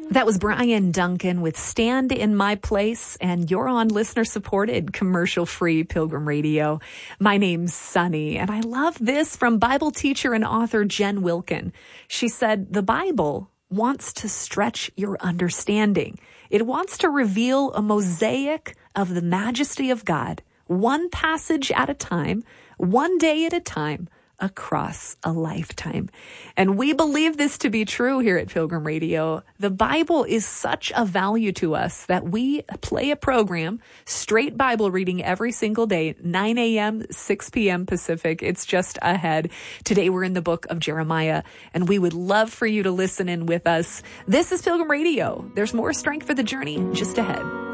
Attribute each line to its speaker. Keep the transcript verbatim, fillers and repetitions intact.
Speaker 1: That was Brian Duncan with Stand in My Place, and you're on listener-supported, commercial-free Pilgrim Radio. My name's Sunny, and I love this from Bible teacher and author Jen Wilkin. She said, the Bible wants to stretch your understanding. It wants to reveal a mosaic of the majesty of God, one passage at a time, one day at a time, across a lifetime. And we believe this to be true here at Pilgrim Radio. The Bible is such a value to us that we play a program, straight Bible reading every single day, nine a.m., six p.m. Pacific. It's just ahead. Today we're in the book of Jeremiah, and we would love for you to listen in with us. This is Pilgrim Radio. There's more strength for the journey just ahead.